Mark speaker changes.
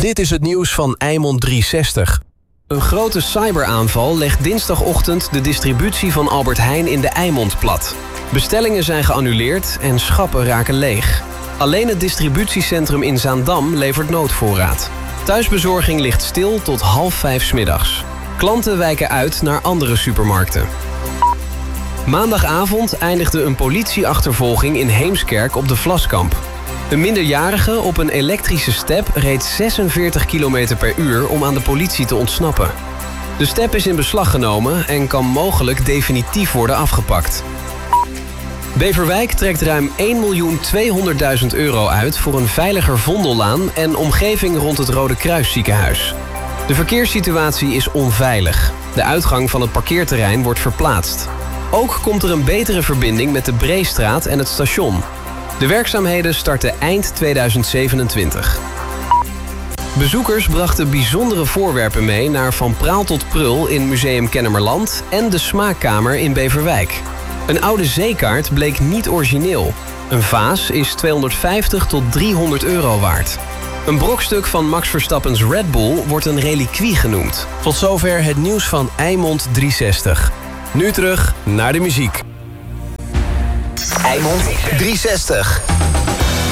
Speaker 1: Dit is het nieuws van Eimond 360. Een grote cyberaanval legt dinsdagochtend de distributie van Albert Heijn in de Eimond plat. Bestellingen zijn geannuleerd en schappen raken leeg. Alleen het distributiecentrum in Zaandam levert noodvoorraad. Thuisbezorging ligt stil tot 4:30 's middags. Klanten wijken uit naar andere supermarkten. Maandagavond eindigde een politieachtervolging in Heemskerk op de Vlaskamp. Een minderjarige op een elektrische step reed 46 km per uur om aan de politie te ontsnappen. De step is in beslag genomen en kan mogelijk definitief worden afgepakt. Beverwijk trekt ruim 1.200.000 euro uit voor een veiliger Vondellaan en omgeving rond het Rode Kruis ziekenhuis. De verkeerssituatie is onveilig. De uitgang van het parkeerterrein wordt verplaatst. Ook komt er een betere verbinding met de Breestraat en het station. De werkzaamheden starten eind 2027. Bezoekers brachten bijzondere voorwerpen mee naar Van Praal tot Prul in Museum Kennemerland en de Smaakkamer in Beverwijk. Een oude zeekaart bleek niet origineel. Een vaas is 250 tot 300 euro waard. Een brokstuk van Max Verstappens Red Bull wordt een reliquie genoemd. Tot zover het nieuws van Eimond 360. Nu terug naar de muziek.
Speaker 2: Eimond 360.